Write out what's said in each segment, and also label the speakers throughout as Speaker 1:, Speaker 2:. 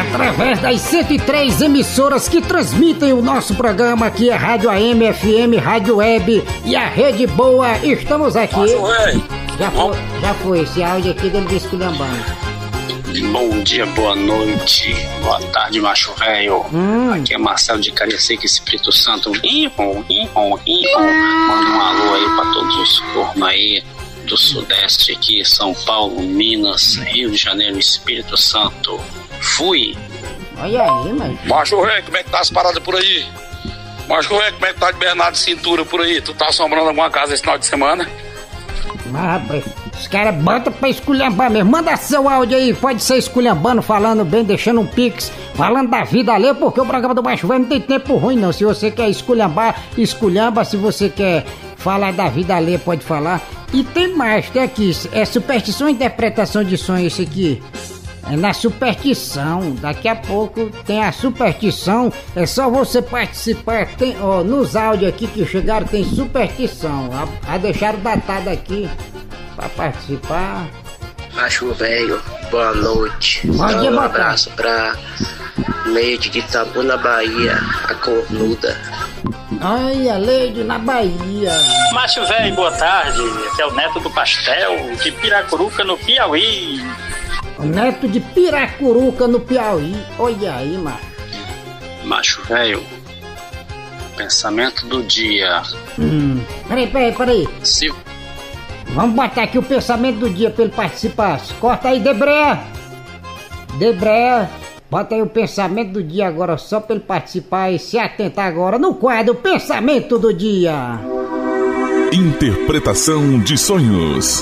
Speaker 1: Através das 103 emissoras que transmitem o nosso programa, aqui é Rádio AM, FM, Rádio Web e a Rede Boa, estamos aqui. Já foi esse áudio aqui dele esculhambando.
Speaker 2: Bom dia, boa noite, boa tarde, macho velho. Aqui é Marcelo de Cariacica, Espírito Santo. Manda um alô aí pra todos os cornos aí do Sudeste aqui, São Paulo, Minas, Rio de Janeiro, Espírito Santo. Fui.
Speaker 1: Olha aí, mas...
Speaker 3: Macho velho, como é que tá as paradas por aí? Macho velho, como é que tá de Bernardo de cintura por aí? Tu tá assombrando alguma casa esse final de semana?
Speaker 1: Mas, rapaz, os caras botam pra esculhambar mesmo. Manda seu áudio aí, pode ser esculhambando, falando bem, deixando um pix, falando da vida ali, porque o programa do Macho Velho não tem tempo ruim não. Se você quer esculhambar, esculhamba. Se você quer falar da vida ali, pode falar. E tem mais, tem aqui, é superstição e interpretação de sonho esse aqui. É na superstição, daqui a pouco tem a superstição, é só você participar, tem, ó, nos áudios aqui que chegaram tem superstição, a deixaram datado aqui pra participar.
Speaker 4: Macho velho, boa noite.
Speaker 1: Bom dia,
Speaker 4: um abraço pra Leide de Itabu na Bahia, a cornuda.
Speaker 1: Olha, Leide na Bahia.
Speaker 5: Macho velho, boa tarde, aqui é o Neto do Pastel, de Piracuruca no Piauí.
Speaker 1: O Neto de Piracuruca no Piauí. Olha aí, macho.
Speaker 2: Macho velho, pensamento do dia.
Speaker 1: Peraí.
Speaker 2: Se...
Speaker 1: Vamos botar aqui o pensamento do dia pra ele participar. Corta aí, Debreia. Bota aí o pensamento do dia agora só pra ele participar e se atentar agora no quadro Pensamento do Dia.
Speaker 6: Interpretação de sonhos.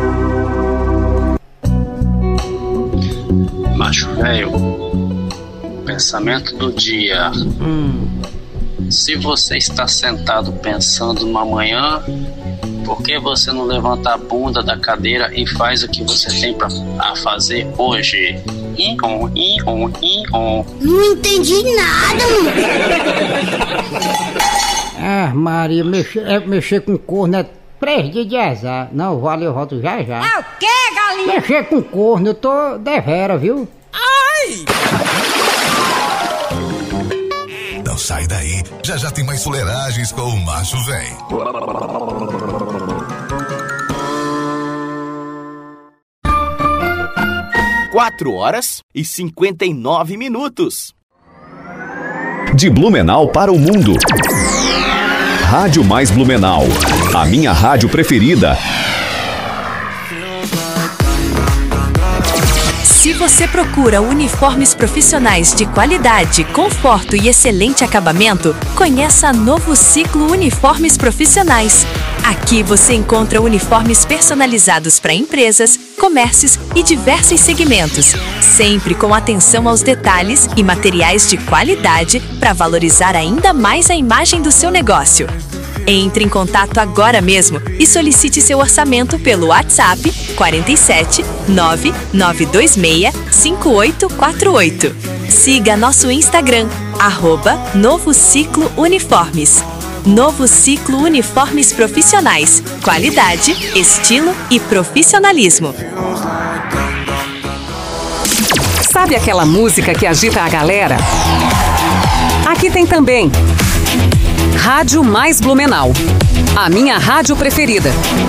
Speaker 2: Macho velho, pensamento do dia. Se você está sentado pensando no amanhã, por que você não levanta a bunda da cadeira e faz o que você tem a fazer hoje?
Speaker 7: Não entendi nada,
Speaker 1: Ah, Maria, mexer com corno é 3 dias de azar. Não, vale, eu volto já.
Speaker 7: É o quê, galinha?
Speaker 1: Mexer com corno, eu tô devera, viu?
Speaker 7: Ai!
Speaker 6: Não sai daí, já tem mais fuleiragens com o Macho Velho.
Speaker 8: Quatro horas e 59 minutos.
Speaker 9: De Blumenau para o mundo. Rádio Mais Blumenau. A minha rádio preferida.
Speaker 10: Se você procura uniformes profissionais de qualidade, conforto e excelente acabamento, conheça a Novo Ciclo Uniformes Profissionais. Aqui você encontra uniformes personalizados para empresas, comércios e diversos segmentos, sempre com atenção aos detalhes e materiais de qualidade para valorizar ainda mais a imagem do seu negócio. Entre em contato agora mesmo e solicite seu orçamento pelo WhatsApp 47 9926 5848. Siga nosso Instagram, @Novo Ciclo Uniformes. Novo Ciclo Uniformes Profissionais. Qualidade, estilo e profissionalismo.
Speaker 11: Sabe aquela música que agita a galera? Aqui tem também. Rádio Mais Blumenau. A minha rádio preferida.